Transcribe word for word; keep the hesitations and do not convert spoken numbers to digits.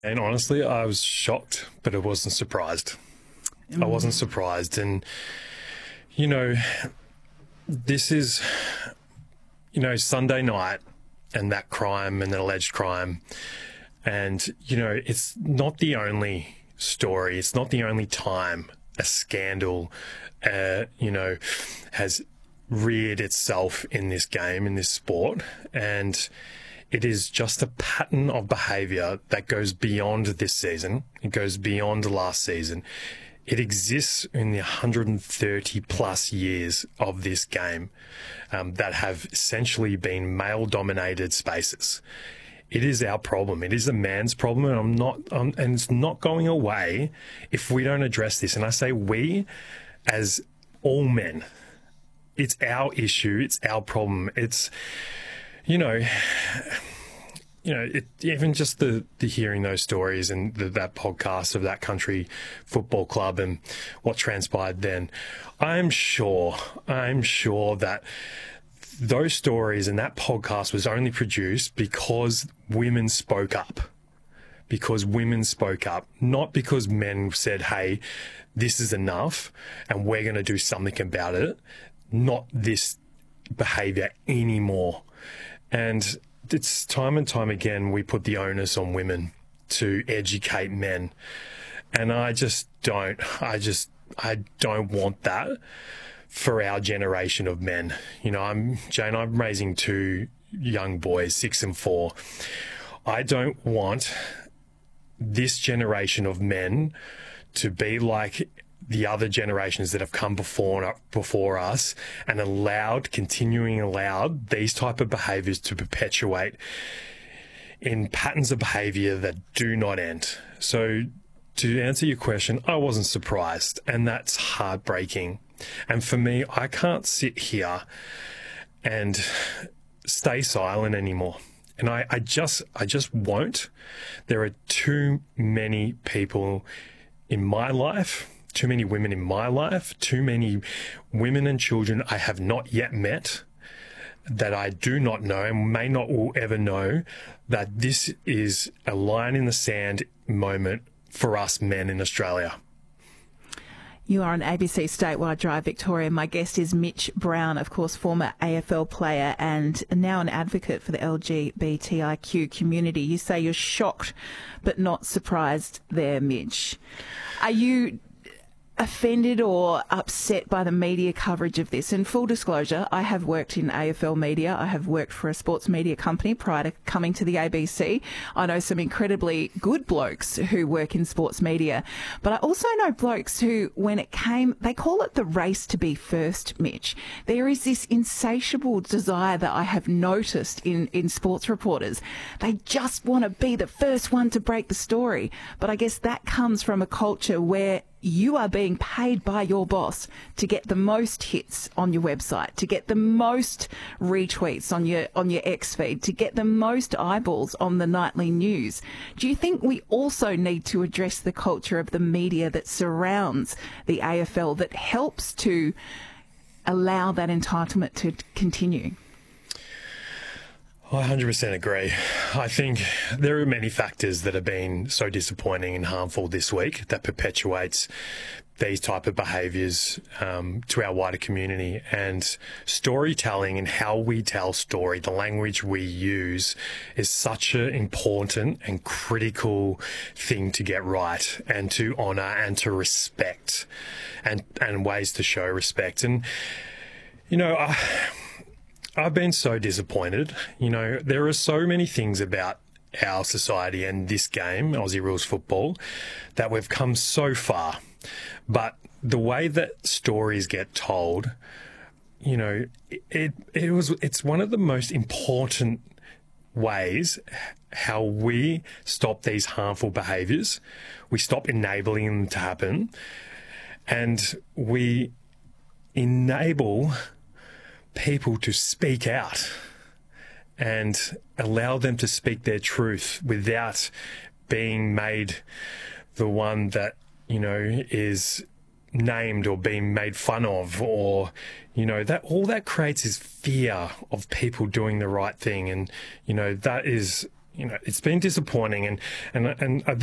And honestly, I was shocked, but I wasn't surprised. Mm. I wasn't surprised. And, you know, this is, you know, Sunday night and that crime and that alleged crime. And, you know, it's not the only story. It's not the only time a scandal, uh, you know, has reared itself in this game, in this sport. And it is just a pattern of behaviour that goes beyond this season. It goes beyond last season. It exists in the one hundred thirty plus years of this game um, that have essentially been male-dominated spaces. It is our problem. It is a man's problem, and I'm not, um, and it's not going away if we don't address this. And I say we, as all men. It's our issue. It's our problem. It's, you know, you know, it, even just the, the hearing those stories and the, that podcast of that country football club and what transpired then, I'm sure, I'm sure that those stories and that podcast was only produced because women spoke up. Because women spoke up, not because men said, hey, this is enough and we're going to do something about it. Not this behaviour anymore. And it's time and time again we put the onus on women to educate men. And I just don't, I just, I don't want that for our generation of men. You know, I'm, Jane, I'm raising two young boys, six and four. I don't want this generation of men to be like the other generations that have come before before us and allowed, continuing allowed these type of behaviours to perpetuate in patterns of behaviour that do not end. So to answer your question, I wasn't surprised, and that's heartbreaking. And for me, I can't sit here and stay silent anymore. And I, I just I just won't. There are too many people in my life, too many women in my life, too many women and children I have not yet met, that I do not know and may not will ever know, that this is a line in the sand moment for us men in Australia. You are on A B C Statewide Drive Victoria. My guest is Mitch Brown, of course, former A F L player and now an advocate for the L G B T I Q community. You say you're shocked but not surprised there, Mitch. Are you offended or upset by the media coverage of this? And full disclosure, I have worked in A F L media. I have worked for a sports media company prior to coming to the A B C. I know some incredibly good blokes who work in sports media, but I also know blokes who, when it came, they call it the race to be first, Mitch. There is this insatiable desire that I have noticed in, in sports reporters. They just want to be the first one to break the story. But I guess that comes from a culture where you are being paid by your boss to get the most hits on your website, to get the most retweets on your on your X feed, to get the most eyeballs on the nightly news. Do you think we also need to address the culture of the media that surrounds the A F L that helps to allow that entitlement to continue? I one hundred percent agree. I think there are many factors that have been so disappointing and harmful this week that perpetuates these type of behaviours um, to our wider community. And storytelling and how we tell story, the language we use, is such an important and critical thing to get right and to honour and to respect, and, and ways to show respect. And, you know, I... I've been so disappointed. You know, there are so many things about our society and this game, Aussie Rules football, that we've come so far. But the way that stories get told, you know, it it was it's one of the most important ways how we stop these harmful behaviours. We stop enabling them to happen, and we enable people to speak out and allow them to speak their truth without being made the one that, you know, is named or being made fun of, or, you know, that all that creates is fear of people doing the right thing. And, you know, that is you know, it's been disappointing, and and and I